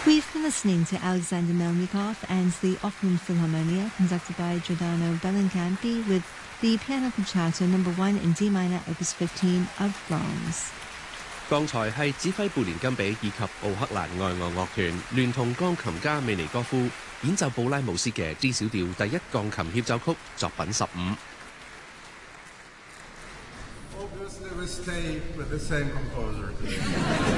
We've been listening to Alexander Melnikov and the Auckland Philharmonia, conducted by Giordano Bellincampi, with the Piano Concerto No. 1 in D minor, Opus 15 of Brahms。 剛才係指揮貝連金比以及奧克蘭愛樂樂團聯同鋼琴家美尼戈夫演奏布拉姆斯嘅 D 小調第一鋼琴協奏曲作品15。 Obviously we stay with the same composer.